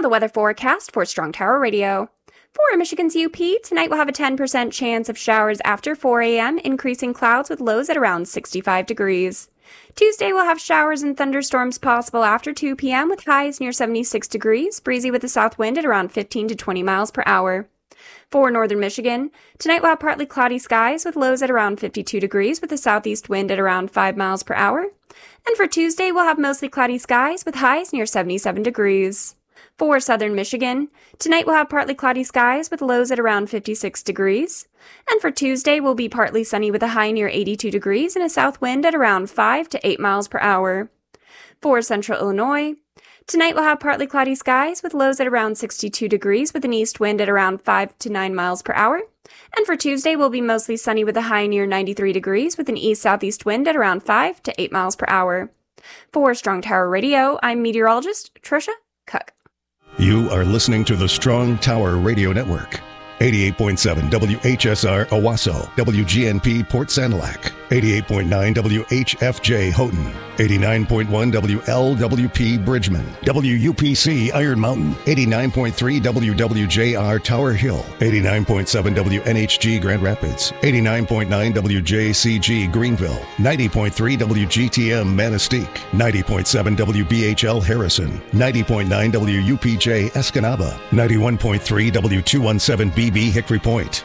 Now the weather forecast for Strong Tower Radio. For Michigan's UP, tonight we'll have a 10% chance of showers after 4 a.m., increasing clouds with lows at around 65 degrees. Tuesday we'll have showers and thunderstorms possible after 2 p.m. with highs near 76 degrees, breezy with a south wind at around 15 to 20 miles per hour. For northern Michigan, tonight we'll have partly cloudy skies with lows at around 52 degrees with a southeast wind at around 5 miles per hour. And for Tuesday, we'll have mostly cloudy skies with highs near 77 degrees. For southern Michigan, tonight we'll have partly cloudy skies with lows at around 56 degrees. And for Tuesday, we'll be partly sunny with a high near 82 degrees and a south wind at around 5 to 8 miles per hour. For central Illinois, tonight we'll have partly cloudy skies with lows at around 62 degrees with an east wind at around 5 to 9 miles per hour. And for Tuesday, we'll be mostly sunny with a high near 93 degrees with an east-southeast wind at around 5 to 8 miles per hour. For Strong Tower Radio, I'm meteorologist Trisha Cook. You are listening to the Strong Tower Radio Network. 88.7 WHSR Owasso, WGNP Port Sanilac, 88.9 WHFJ Houghton, 89.1 WLWP Bridgman, WUPC Iron Mountain, 89.3 WWJR Tower Hill, 89.7 WNHG Grand Rapids, 89.9 WJCG Greenville, 90.3 WGTM Manistee, 90.7 WBHL Harrison, 90.9 WUPJ Escanaba, 91.3 W217B Hickory Point,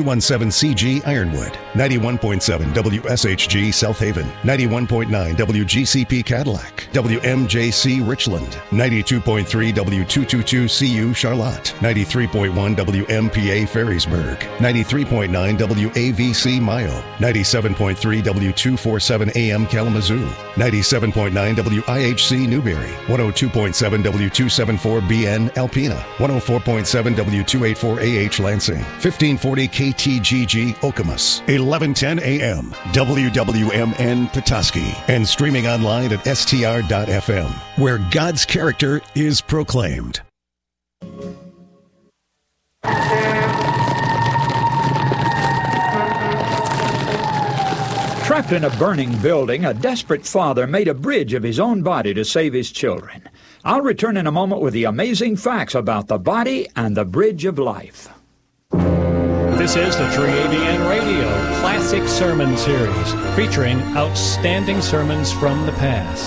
W217CG Ironwood, 91.7 WSHG South Haven, 91.9 WGCP Cadillac, WMJC Richland, 92.3 W222CU Charlotte, 93.1 WMPA Ferrisburg, 93.9 WAVC Mayo, 97.3 W247 AM Kalamazoo, 97.9 WIHC Newberry, 102.7 W274BN Alpena, 104.7 W284AH Lansing, 1540 KTGG Okemos, 1110 AM, WWMN Petoskey, and streaming online at str.fm, where God's character is proclaimed. Trapped in a burning building, a desperate father made a bridge of his own body to save his children. I'll return in a moment with the amazing facts about the body and the bridge of life. This is the 3ABN Radio Classic Sermon Series, featuring outstanding sermons from the past.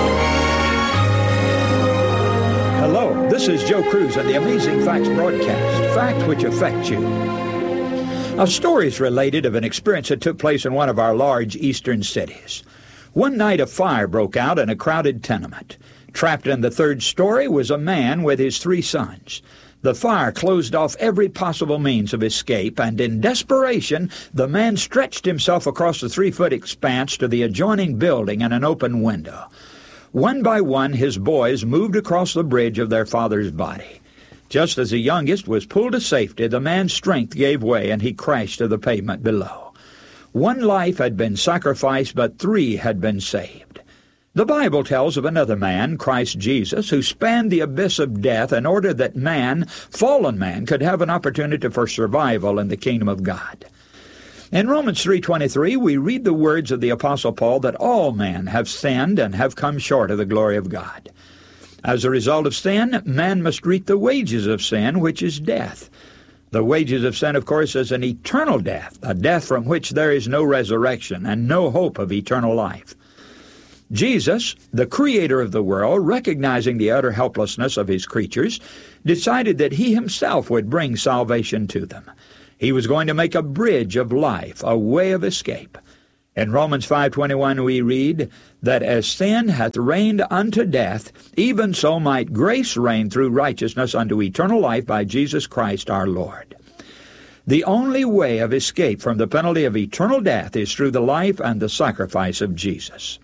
Hello, this is Joe Cruz and the Amazing Facts broadcast, facts which affect you. A story is related of an experience that took place in one of our large eastern cities. One night a fire broke out in a crowded tenement. Trapped in the third story was a man with his 3 sons. The fire closed off every possible means of escape, and in desperation, the man stretched himself across the 3-foot expanse to the adjoining building and an open window. One by one, his boys moved across the bridge of their father's body. Just as the youngest was pulled to safety, the man's strength gave way and he crashed to the pavement below. 1 life had been sacrificed, but 3 had been saved. The Bible tells of another man, Christ Jesus, who spanned the abyss of death in order that man, fallen man, could have an opportunity for survival in the kingdom of God. In Romans 3:23, we read the words of the Apostle Paul that all men have sinned and have come short of the glory of God. As a result of sin, man must reap the wages of sin, which is death. The wages of sin, of course, is an eternal death, a death from which there is no resurrection and no hope of eternal life. Jesus, the creator of the world, recognizing the utter helplessness of his creatures, decided that he himself would bring salvation to them. He was going to make a bridge of life, a way of escape. In Romans 5:21 we read, that as sin hath reigned unto death, even so might grace reign through righteousness unto eternal life by Jesus Christ our Lord. The only way of escape from the penalty of eternal death is through the life and the sacrifice of Jesus.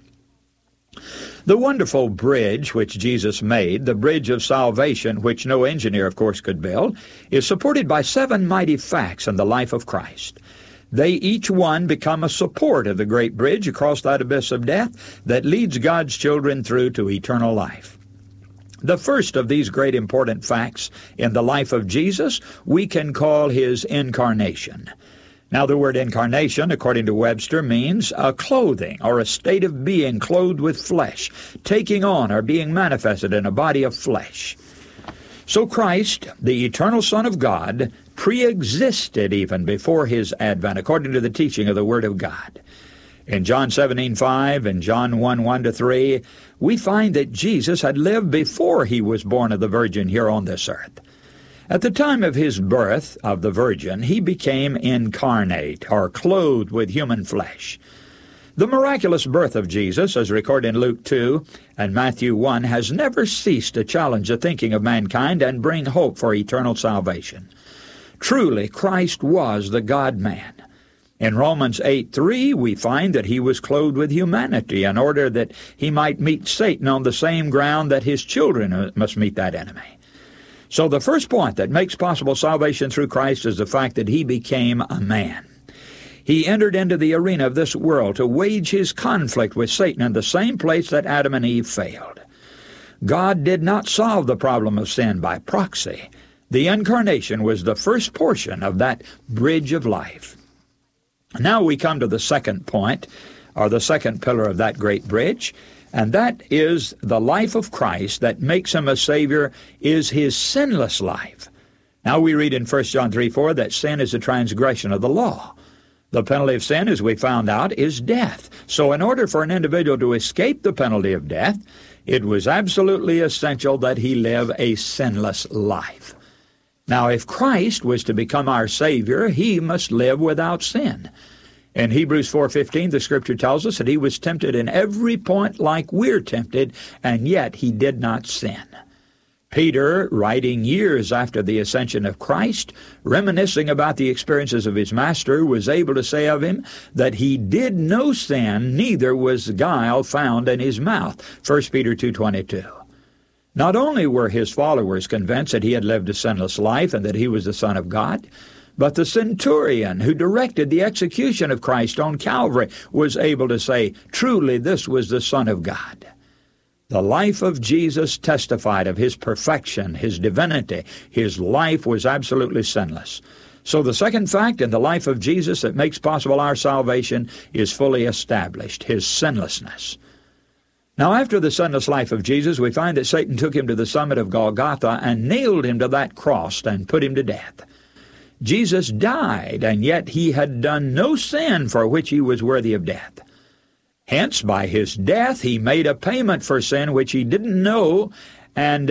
The wonderful bridge which Jesus made, the bridge of salvation, which no engineer, of course, could build, is supported by 7 mighty facts in the life of Christ. They each one become a support of the great bridge across that abyss of death that leads God's children through to eternal life. The first of these great important facts in the life of Jesus we can call his incarnation. Now, the word incarnation, according to Webster, means a clothing or a state of being clothed with flesh, taking on or being manifested in a body of flesh. So Christ, the eternal Son of God, pre-existed even before his advent, according to the teaching of the Word of God. In John 17:5 and John 1:1-3, we find that Jesus had lived before he was born of the Virgin here on this earth. At the time of his birth of the Virgin, he became incarnate, or clothed with human flesh. The miraculous birth of Jesus, as recorded in Luke 2 and Matthew 1, has never ceased to challenge the thinking of mankind and bring hope for eternal salvation. Truly, Christ was the God-man. In Romans 8:3, we find that he was clothed with humanity in order that he might meet Satan on the same ground that his children must meet that enemy. So the first point that makes possible salvation through Christ is the fact that he became a man. He entered into the arena of this world to wage his conflict with Satan in the same place that Adam and Eve failed. God did not solve the problem of sin by proxy. The incarnation was the first portion of that bridge of life. Now we come to the second point, or the second pillar of that great bridge, and that is the life of Christ that makes him a Savior is his sinless life. Now we read in 1 John 3:4 that sin is a transgression of the law. The penalty of sin, as we found out, is death. So in order for an individual to escape the penalty of death, it was absolutely essential that he live a sinless life. Now, if Christ was to become our Savior, he must live without sin. In Hebrews 4:15, the Scripture tells us that he was tempted in every point like we're tempted, and yet he did not sin. Peter, writing years after the ascension of Christ, reminiscing about the experiences of his Master, was able to say of him that he did no sin, neither was guile found in his mouth. 1 Peter 2:22. Not only were his followers convinced that he had lived a sinless life and that he was the Son of God, but the centurion who directed the execution of Christ on Calvary was able to say, truly this was the Son of God. The life of Jesus testified of his perfection, his divinity. His life was absolutely sinless. So the second fact in the life of Jesus that makes possible our salvation is fully established, his sinlessness. Now, after the sinless life of Jesus, we find that Satan took him to the summit of Golgotha and nailed him to that cross and put him to death. Jesus died, and yet he had done no sin for which he was worthy of death. Hence, by his death, he made a payment for sin which he didn't know, and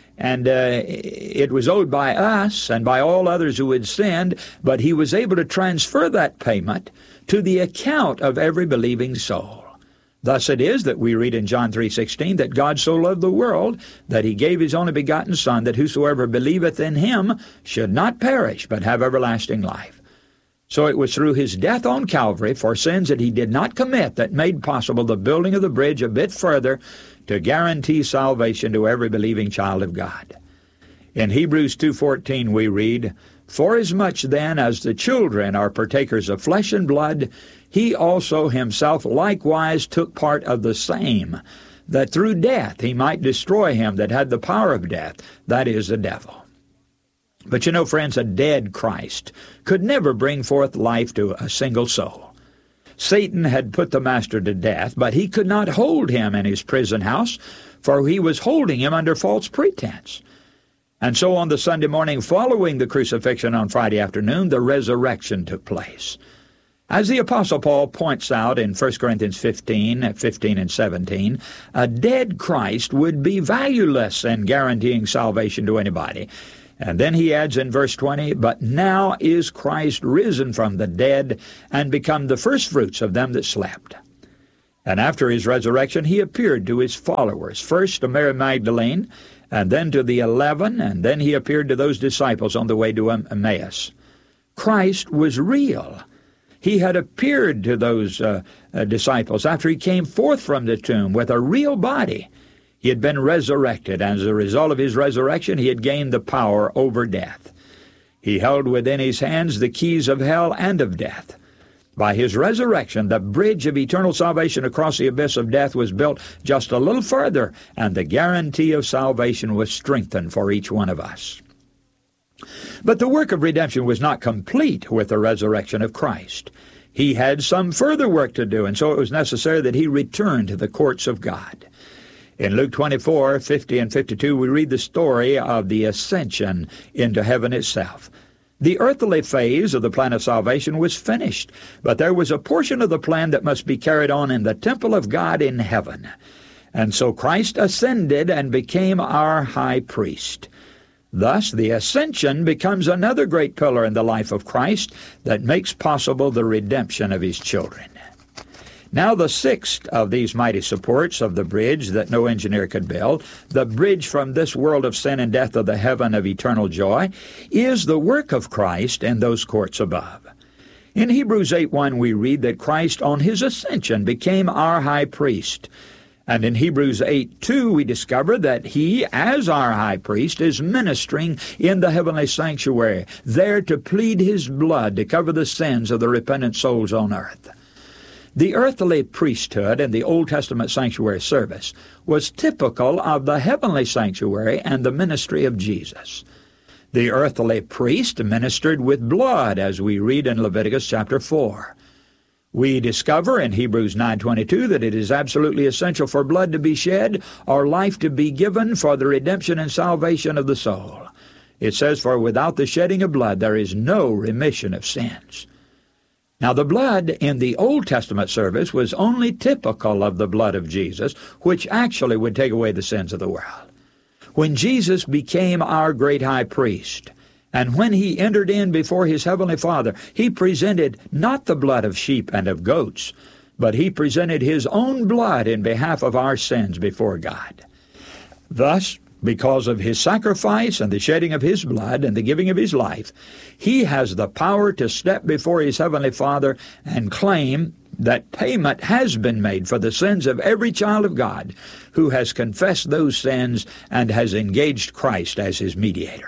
it was owed by us and by all others who had sinned, but he was able to transfer that payment to the account of every believing soul. Thus it is that we read in John 3:16 that God so loved the world that he gave his only begotten Son, that whosoever believeth in him should not perish, but have everlasting life. So it was through his death on Calvary for sins that he did not commit that made possible the building of the bridge a bit further to guarantee salvation to every believing child of God. In Hebrews 2:14 we read, "Forasmuch then as the children are partakers of flesh and blood, he also himself likewise took part of the same, that through death he might destroy him that had the power of death, that is, the devil." But you know, friends, a dead Christ could never bring forth life to a single soul. Satan had put the Master to death, but he could not hold him in his prison house, for he was holding him under false pretense. And so on the Sunday morning following the crucifixion on Friday afternoon, the resurrection took place. As the Apostle Paul points out in 1 Corinthians 15 and 17, a dead Christ would be valueless in guaranteeing salvation to anybody. And then he adds in verse 20, "But now is Christ risen from the dead and become the firstfruits of them that slept." And after his resurrection, he appeared to his followers, first to Mary Magdalene, and then to the 11, and then he appeared to those disciples on the way to Emmaus. Christ was real. He had appeared to those disciples after he came forth from the tomb with a real body. He had been resurrected, and as a result of his resurrection, he had gained the power over death. He held within his hands the keys of hell and of death. By his resurrection, the bridge of eternal salvation across the abyss of death was built just a little further, and the guarantee of salvation was strengthened for each one of us. But the work of redemption was not complete with the resurrection of Christ. He had some further work to do, and so it was necessary that he return to the courts of God. In Luke 24, 50 and 52, we read the story of the ascension into heaven itself. The earthly phase of the plan of salvation was finished, but there was a portion of the plan that must be carried on in the temple of God in heaven. And so Christ ascended and became our high priest. Thus, the ascension becomes another great pillar in the life of Christ that makes possible the redemption of his children. Now the sixth of these mighty supports of the bridge that no engineer could build, the bridge from this world of sin and death to the heaven of eternal joy, is the work of Christ in those courts above. In Hebrews 8:1 we read that Christ on his ascension became our high priest. And in Hebrews 8:2 we discover that he, as our high priest, is ministering in the heavenly sanctuary, there to plead his blood to cover the sins of the repentant souls on earth. The earthly priesthood in the Old Testament sanctuary service was typical of the heavenly sanctuary and the ministry of Jesus. The earthly priest ministered with blood, as we read in Leviticus chapter 4. We discover in Hebrews 9:22 that it is absolutely essential for blood to be shed or life to be given for the redemption and salvation of the soul. It says, "For without the shedding of blood there is no remission of sins." Now, the blood in the Old Testament service was only typical of the blood of Jesus, which actually would take away the sins of the world. When Jesus became our great high priest, and when he entered in before his heavenly Father, he presented not the blood of sheep and of goats, but he presented his own blood in behalf of our sins before God. Thus, because of his sacrifice and the shedding of his blood and the giving of his life, he has the power to step before his heavenly Father and claim that payment has been made for the sins of every child of God who has confessed those sins and has engaged Christ as his mediator.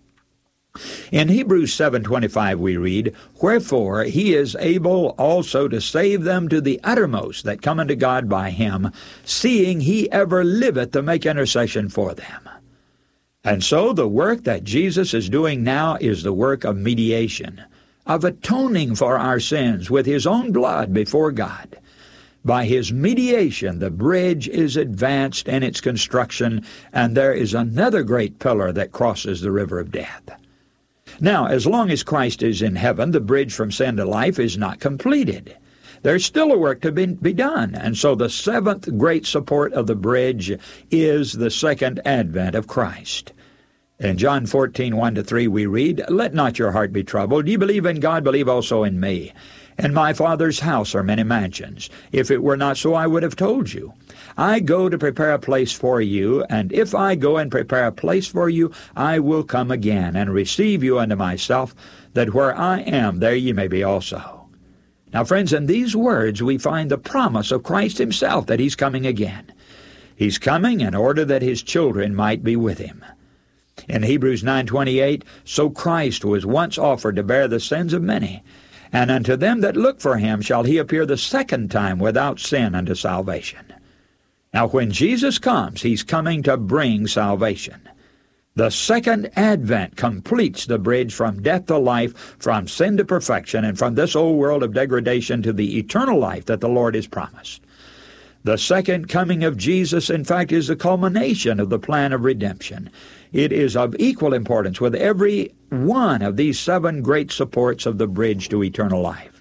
In Hebrews 7:25 we read, "Wherefore he is able also to save them to the uttermost that come unto God by him, seeing he ever liveth to make intercession for them." And so the work that Jesus is doing now is the work of mediation, of atoning for our sins with his own blood before God. By his mediation, the bridge is advanced in its construction, and there is another great pillar that crosses the river of death. Now, as long as Christ is in heaven, the bridge from sin to life is not completed. There's still a work to be done, and so the seventh great support of the bridge is the second advent of Christ. In John 14:1-3 we read, "Let not your heart be troubled. Ye believe in God, believe also in me. In my Father's house are many mansions. If it were not so, I would have told you. I go to prepare a place for you, and if I go and prepare a place for you, I will come again and receive you unto myself, that where I am, there ye may be also." Now, friends, in these words we find the promise of Christ himself that he's coming again. He's coming in order that his children might be with him. In Hebrews 9:28, "So Christ was once offered to bear the sins of many, and unto them that look for him shall he appear the second time without sin unto salvation." Now, when Jesus comes, he's coming to bring salvation. The second advent completes the bridge from death to life, from sin to perfection, and from this old world of degradation to the eternal life that the Lord has promised. The second coming of Jesus, in fact, is the culmination of the plan of redemption. It is of equal importance with every one of these seven great supports of the bridge to eternal life.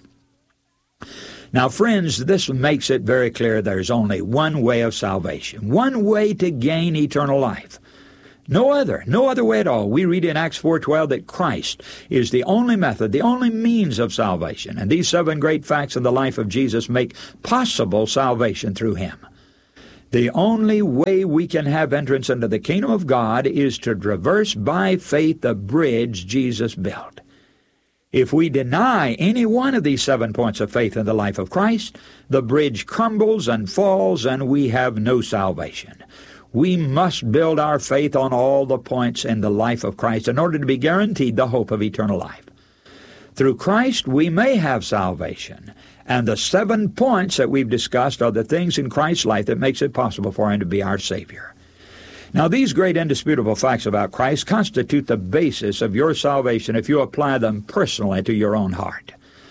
Now, friends, this makes it very clear there's only one way of salvation, one way to gain eternal life. No other way at all. We read in Acts 4:12 that Christ is the only method, the only means of salvation, and these seven great facts in the life of Jesus make possible salvation through him. The only way we can have entrance into the kingdom of God is to traverse by faith the bridge Jesus built. If we deny any one of these 7 points of faith in the life of Christ, the bridge crumbles and falls and we have no salvation. We must build our faith on all the points in the life of Christ in order to be guaranteed the hope of eternal life. Through Christ we may have salvation, and the 7 points that we've discussed are the things in Christ's life that makes it possible for him to be our Savior. Now, these great indisputable facts about Christ constitute the basis of your salvation if you apply them personally to your own heart.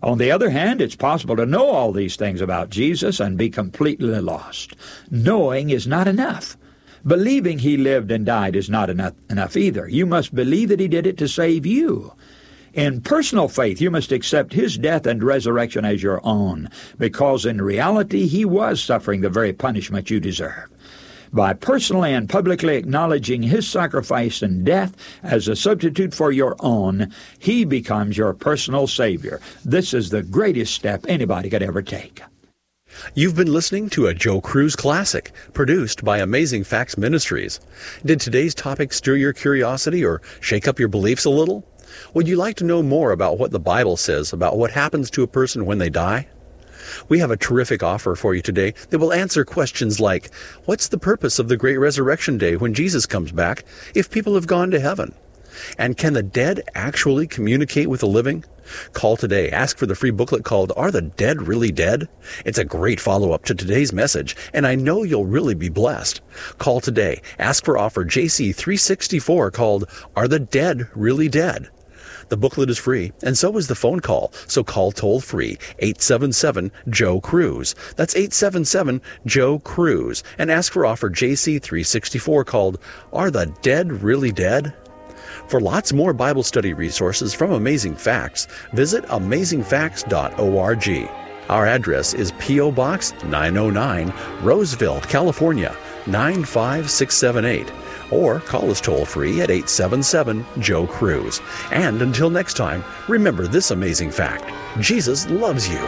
On the other hand, it's possible to know all these things about Jesus and be completely lost. Knowing is not enough. Believing he lived and died is not enough either. You must believe that he did it to save you. In personal faith, you must accept his death and resurrection as your own, because in reality he was suffering the very punishment you deserve. By personally and publicly acknowledging his sacrifice and death as a substitute for your own, he becomes your personal Savior. This is the greatest step anybody could ever take. You've been listening to a Joe Cruz Classic, produced by Amazing Facts Ministries. Did today's topic stir your curiosity or shake up your beliefs a little? Would you like to know more about what the Bible says about what happens to a person when they die? We have a terrific offer for you today that will answer questions like, what's the purpose of the great resurrection day when Jesus comes back if people have gone to heaven? And can the dead actually communicate with the living? Call today. Ask for the free booklet called Are the Dead Really Dead? It's a great follow-up to today's message, and I know you'll really be blessed. Call today. Ask for offer JC364 called Are the Dead Really Dead? The booklet is free, and so is the phone call. So call toll-free 877-JOE-CRUISE. That's 877-JOE-CRUISE. And ask for offer JC364 called Are the Dead Really Dead? For lots more Bible study resources from Amazing Facts, visit amazingfacts.org. Our address is P.O. Box 909, Roseville, California, 95678. Or call us toll-free at 877-JOE-CRUISE. And until next time, remember this amazing fact: Jesus loves you.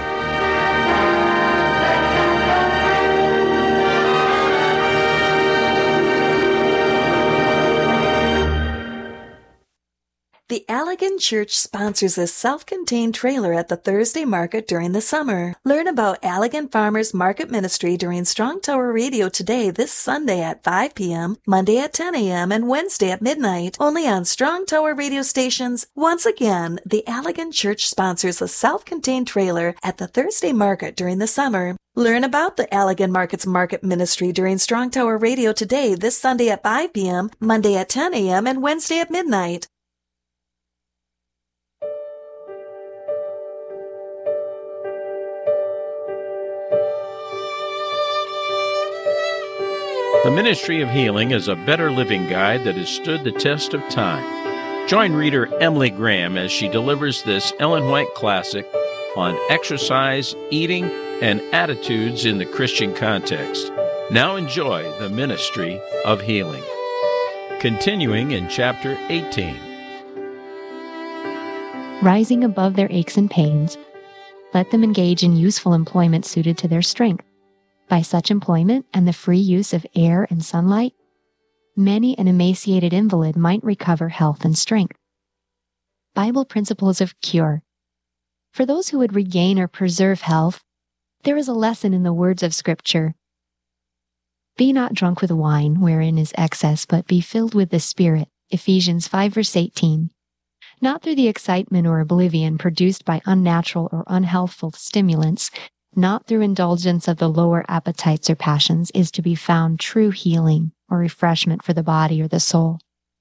The Allegan Church sponsors a self-contained trailer at the Thursday market during the summer. Learn about Allegan Farmers Market Ministry during Strong Tower Radio today this Sunday at 5 p.m., Monday at 10 a.m., and Wednesday at midnight, only on Strong Tower radio stations. Once again, the Allegan Church sponsors a self-contained trailer at the Thursday market during the summer. Learn about the Allegan Market's Market Ministry during Strong Tower Radio today this Sunday at 5 p.m., Monday at 10 a.m., and Wednesday at midnight. The Ministry of Healing is a better living guide that has stood the test of time. Join reader Emily Graham as she delivers this Ellen White classic on exercise, eating, and attitudes in the Christian context. Now enjoy the Ministry of Healing. Continuing in Chapter 18. Rising above their aches and pains, let them engage in useful employment suited to their strength. By such employment and the free use of air and sunlight, many an emaciated invalid might recover health and strength. Bible principles of cure. For those who would regain or preserve health, there is a lesson in the words of Scripture. Be not drunk with wine, wherein is excess, but be filled with the Spirit. Ephesians 5 verse 18. Not through the excitement or oblivion produced by unnatural or unhealthful stimulants, not through indulgence of the lower appetites or passions, is to be found true healing or refreshment for the body or the soul.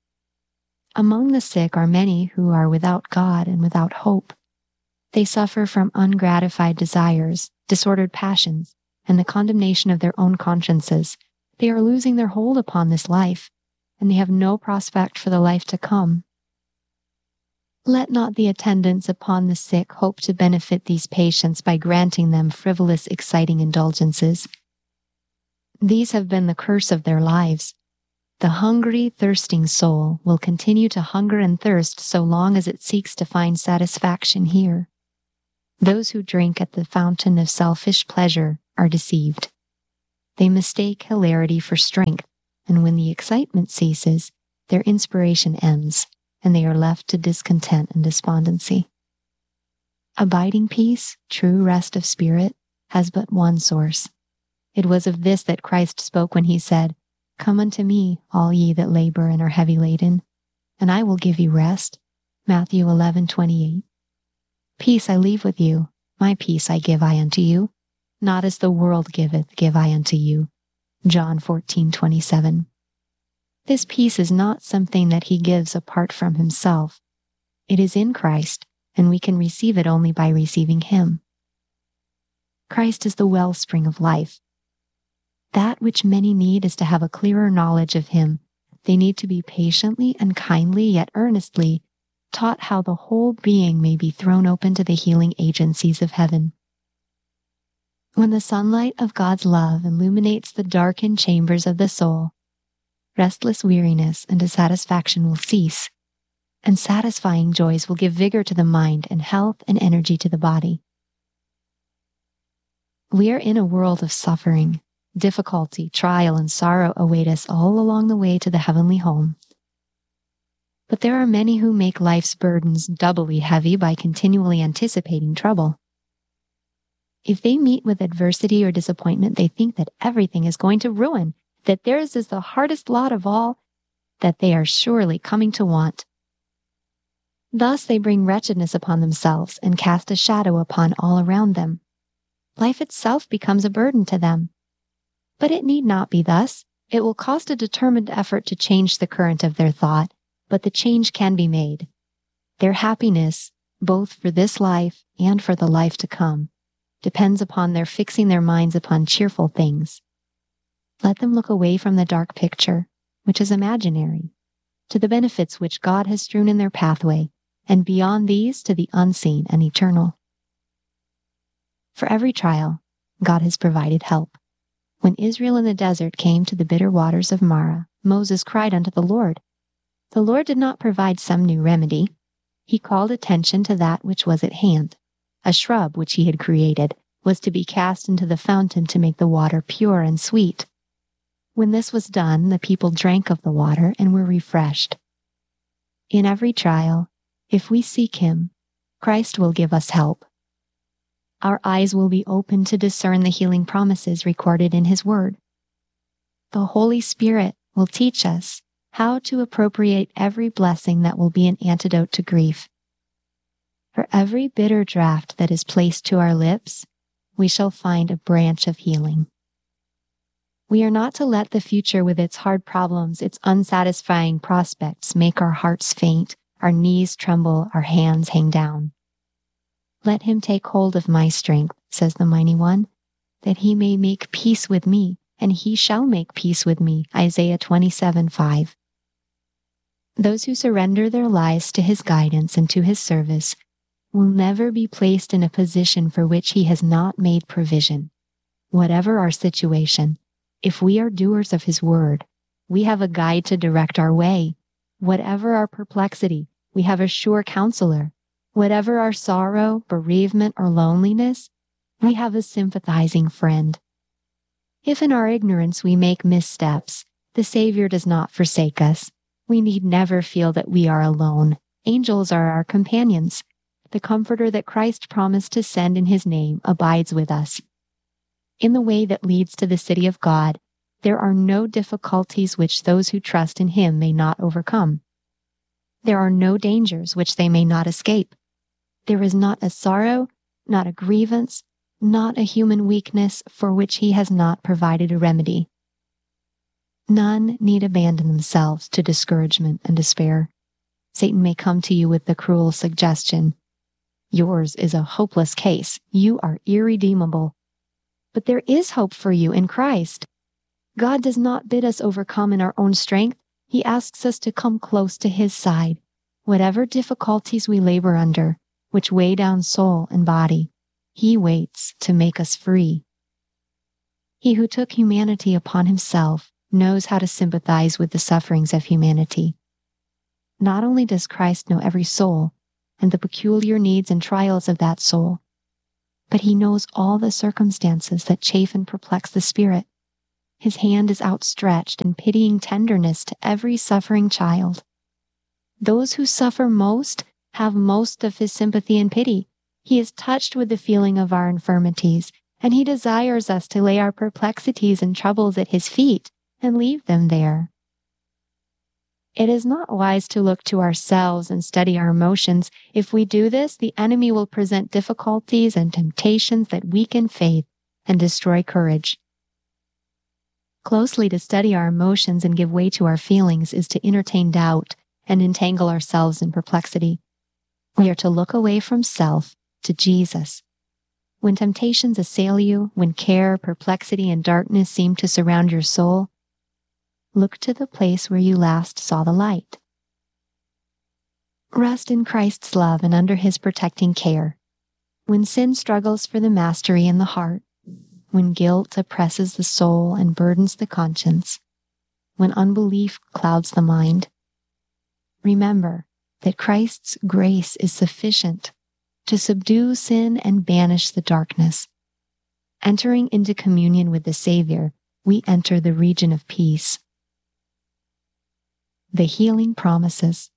Among the sick are many who are without God and without hope. They suffer from ungratified desires, disordered passions, and the condemnation of their own consciences. They are losing their hold upon this life, and they have no prospect for the life to come. Let not the attendants upon the sick hope to benefit these patients by granting them frivolous, exciting indulgences. These have been the curse of their lives. The hungry, thirsting soul will continue to hunger and thirst so long as it seeks to find satisfaction here. Those who drink at the fountain of selfish pleasure are deceived. They mistake hilarity for strength, and when the excitement ceases, their inspiration ends, and they are left to discontent and despondency. Abiding peace, true rest of spirit, has but one source. It was of this that Christ spoke when he said, Come unto me, all ye that labor and are heavy laden, and I will give you rest. Matthew 11:28. Peace I leave with you, my peace I give I unto you. Not as the world giveth, give I unto you. John 14:27. This peace is not something that he gives apart from himself. It is in Christ, and we can receive it only by receiving Him. Christ is the wellspring of life. That which many need is to have a clearer knowledge of Him. They need to be patiently and kindly, yet earnestly, taught how the whole being may be thrown open to the healing agencies of heaven. When the sunlight of God's love illuminates the darkened chambers of the soul, restless weariness and dissatisfaction will cease, and satisfying joys will give vigor to the mind and health and energy to the body. We are in a world of suffering. Difficulty, trial, and sorrow await us all along the way to the heavenly home. But there are many who make life's burdens doubly heavy by continually anticipating trouble. If they meet with adversity or disappointment, they think that everything is going to ruin, that theirs is the hardest lot of all, that they are surely coming to want. Thus they bring wretchedness upon themselves and cast a shadow upon all around them. Life itself becomes a burden to them. But it need not be thus. It will cost a determined effort to change the current of their thought, but the change can be made. Their happiness, both for this life and for the life to come, depends upon their fixing their minds upon cheerful things. Let them look away from the dark picture, which is imaginary, to the benefits which God has strewn in their pathway, and beyond these to the unseen and eternal. For every trial, God has provided help. When Israel in the desert came to the bitter waters of Marah, Moses cried unto the Lord. The Lord did not provide some new remedy. He called attention to that which was at hand. A shrub which he had created was to be cast into the fountain to make the water pure and sweet. When this was done, the people drank of the water and were refreshed. In every trial, if we seek Him, Christ will give us help. Our eyes will be open to discern the healing promises recorded in His Word. The Holy Spirit will teach us how to appropriate every blessing that will be an antidote to grief. For every bitter draught that is placed to our lips, we shall find a branch of healing. We are not to let the future with its hard problems, its unsatisfying prospects, make our hearts faint, our knees tremble, our hands hang down. Let Him take hold of my strength, says the Mighty One, that He may make peace with me, and He shall make peace with me. Isaiah 27:5. Those who surrender their lives to His guidance and to His service will never be placed in a position for which He has not made provision. Whatever our situation, if we are doers of His word, we have a guide to direct our way. Whatever our perplexity, we have a sure counselor. Whatever our sorrow, bereavement, or loneliness, we have a sympathizing friend. If in our ignorance we make missteps, the Savior does not forsake us. We need never feel that we are alone. Angels are our companions. The Comforter that Christ promised to send in His name abides with us. In the way that leads to the city of God, there are no difficulties which those who trust in Him may not overcome. There are no dangers which they may not escape. There is not a sorrow, not a grievance, not a human weakness for which He has not provided a remedy. None need abandon themselves to discouragement and despair. Satan may come to you with the cruel suggestion, yours is a hopeless case, you are irredeemable. But there is hope for you in Christ. God does not bid us overcome in our own strength. He asks us to come close to His side. Whatever difficulties we labor under, which weigh down soul and body, He waits to make us free. He who took humanity upon Himself knows how to sympathize with the sufferings of humanity. Not only does Christ know every soul and the peculiar needs and trials of that soul, but He knows all the circumstances that chafe and perplex the spirit. His hand is outstretched in pitying tenderness to every suffering child. Those who suffer most have most of His sympathy and pity. He is touched with the feeling of our infirmities, and He desires us to lay our perplexities and troubles at His feet and leave them there. It is not wise to look to ourselves and study our emotions. If we do this, the enemy will present difficulties and temptations that weaken faith and destroy courage. Closely to study our emotions and give way to our feelings is to entertain doubt and entangle ourselves in perplexity. We are to look away from self to Jesus. When temptations assail you, when care, perplexity, and darkness seem to surround your soul, look to the place where you last saw the light. Rest in Christ's love and under His protecting care. When sin struggles for the mastery in the heart, when guilt oppresses the soul and burdens the conscience, when unbelief clouds the mind, remember that Christ's grace is sufficient to subdue sin and banish the darkness. Entering into communion with the Savior, we enter the region of peace. The healing promises.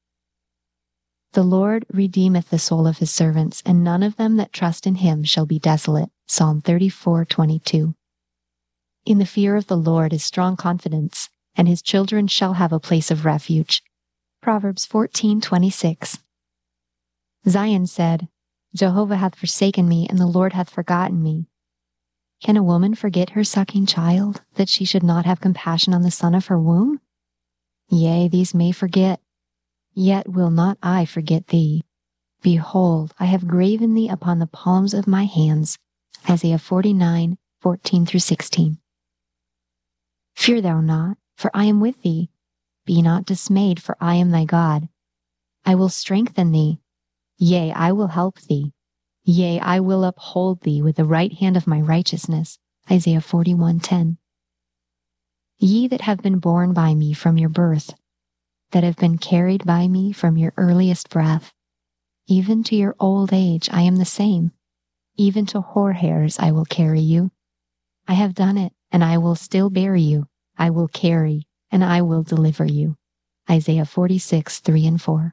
The Lord redeemeth the soul of His servants, and none of them that trust in Him shall be desolate. Psalm 34:22. In the fear of the Lord is strong confidence, and His children shall have a place of refuge. Proverbs 14:26. Zion said, Jehovah hath forsaken me, and the Lord hath forgotten me. Can a woman forget her sucking child, that she should not have compassion on the son of her womb? Yea, these may forget, yet will not I forget thee. Behold, I have graven thee upon the palms of my hands. Isaiah 49:14-16. Fear thou not, for I am with thee. Be not dismayed, for I am thy God. I will strengthen thee. Yea, I will help thee. Yea, I will uphold thee with the right hand of my righteousness. Isaiah 41:10. Ye that have been born by me from your birth, that have been carried by me from your earliest breath, even to your old age I am the same. Even to hoar hairs I will carry you. I have done it, and I will still bear you. I will carry, and I will deliver you. Isaiah 46:3-4.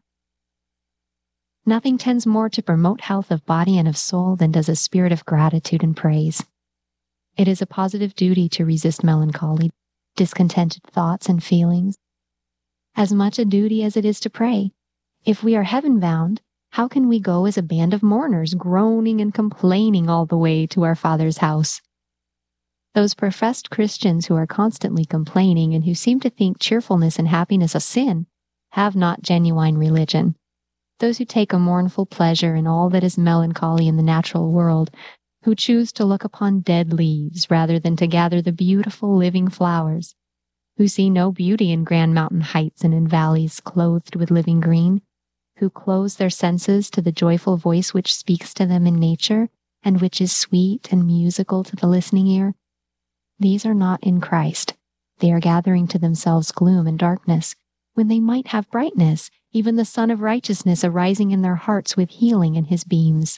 Nothing tends more to promote health of body and of soul than does a spirit of gratitude and praise. It is a positive duty to resist melancholy, discontented thoughts and feelings. As much a duty as it is to pray. If we are heaven-bound, how can we go as a band of mourners, groaning and complaining all the way to our Father's house? Those professed Christians who are constantly complaining and who seem to think cheerfulness and happiness a sin have not genuine religion. Those who take a mournful pleasure in all that is melancholy in the natural world, who choose to look upon dead leaves rather than to gather the beautiful living flowers, who see no beauty in grand mountain heights and in valleys clothed with living green, who close their senses to the joyful voice which speaks to them in nature and which is sweet and musical to the listening ear, these are not in Christ. They are gathering to themselves gloom and darkness, when they might have brightness, even the Son of Righteousness arising in their hearts with healing in His beams.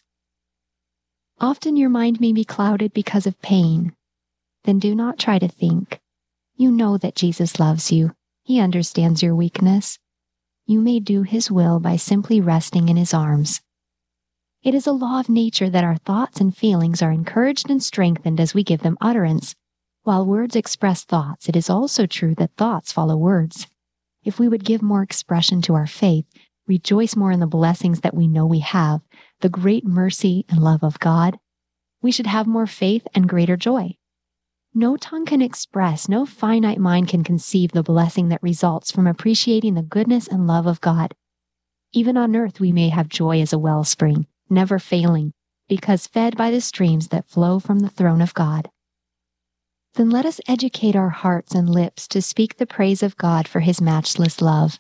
Often your mind may be clouded because of pain. Then do not try to think. You know that Jesus loves you. He understands your weakness. You may do His will by simply resting in His arms. It is a law of nature that our thoughts and feelings are encouraged and strengthened as we give them utterance. While words express thoughts, it is also true that thoughts follow words. If we would give more expression to our faith, rejoice more in the blessings that we know we have, the great mercy and love of God, we should have more faith and greater joy. No tongue can express, no finite mind can conceive the blessing that results from appreciating the goodness and love of God. Even on earth we may have joy as a wellspring, never failing, because fed by the streams that flow from the throne of God. Then let us educate our hearts and lips to speak the praise of God for His matchless love.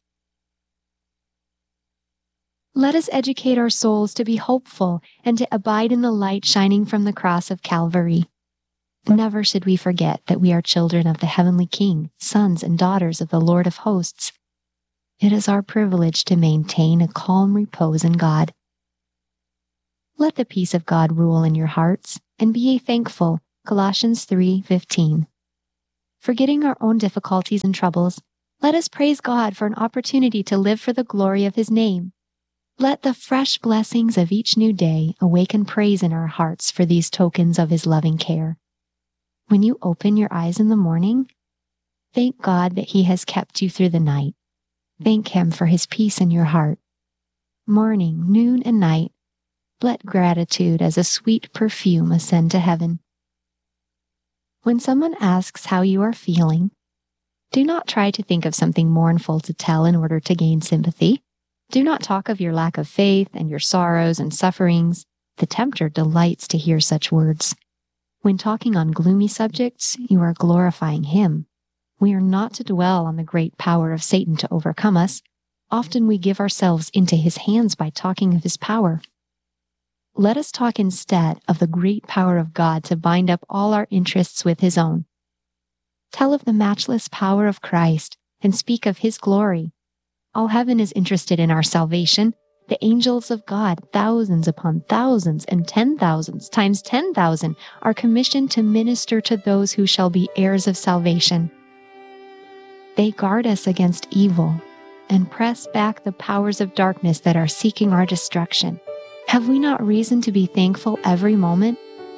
Let us educate our souls to be hopeful and to abide in the light shining from the cross of Calvary. Never should we forget that we are children of the Heavenly King, sons and daughters of the Lord of hosts. It is our privilege to maintain a calm repose in God. Let the peace of God rule in your hearts, and be ye thankful. Colossians 3:15. Forgetting our own difficulties and troubles, let us praise God for an opportunity to live for the glory of His name. Let the fresh blessings of each new day awaken praise in our hearts for these tokens of His loving care. When you open your eyes in the morning, thank God that He has kept you through the night. Thank Him for His peace in your heart. Morning, noon, and night, let gratitude as a sweet perfume ascend to heaven. When someone asks how you are feeling, do not try to think of something mournful to tell in order to gain sympathy. Do not talk of your lack of faith and your sorrows and sufferings. The tempter delights to hear such words. When talking on gloomy subjects, you are glorifying him. We are not to dwell on the great power of Satan to overcome us. Often we give ourselves into his hands by talking of his power. Let us talk instead of the great power of God to bind up all our interests with his own. Tell of the matchless power of Christ and speak of his glory. All heaven is interested in our salvation. The angels of God, thousands upon thousands and 10,000s times 10,000, are commissioned to minister to those who shall be heirs of salvation. They guard us against evil and press back the powers of darkness that are seeking our destruction. Have we not reason to be thankful every moment?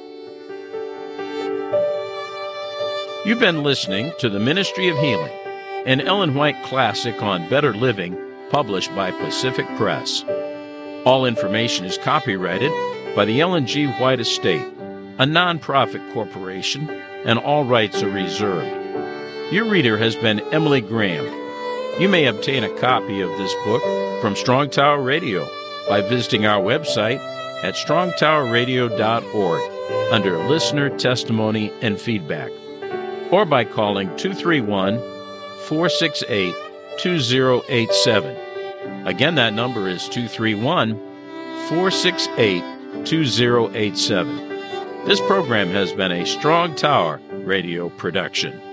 You've been listening to The Ministry of Healing, an Ellen White classic on better living, published by Pacific Press. All information is copyrighted by the Ellen G. White Estate, a nonprofit corporation, and all rights are reserved. Your reader has been Emily Graham. You may obtain a copy of this book from Strong Tower Radio by visiting our website at strongtowerradio.org under Listener Testimony and Feedback, or by calling 231-468-2087. Again, that number is 231-468-2087. This program has been a Strong Tower Radio production.